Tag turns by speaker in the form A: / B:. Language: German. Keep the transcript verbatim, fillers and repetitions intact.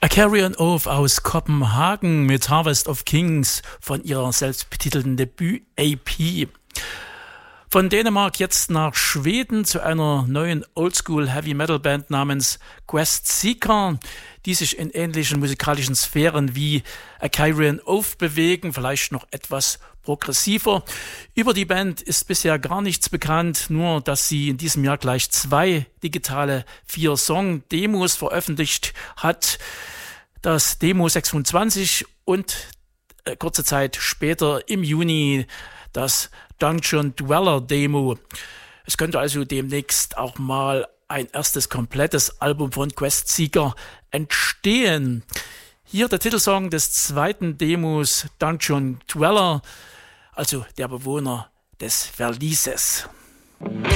A: A Carrion Oath aus Kopenhagen mit Harvest of Kings von ihrer selbstbetitelten Debüt-A P. Von Dänemark jetzt nach Schweden zu einer neuen Oldschool-Heavy-Metal-Band namens Quest Seeker, die sich in ähnlichen musikalischen Sphären wie A Carrion Oath bewegen, vielleicht noch etwas progressiver. Über die Band ist bisher gar nichts bekannt, nur dass sie in diesem Jahr gleich zwei digitale vier-Song-Demos veröffentlicht hat. Das Demo sechsundzwanzig und äh, kurze Zeit später im Juni das Dungeon Dweller Demo. Es könnte also demnächst auch mal ein erstes komplettes Album von Quest Seeker entstehen. Hier der Titelsong des zweiten Demos, Dungeon Dweller, also der Bewohner des Verlieses.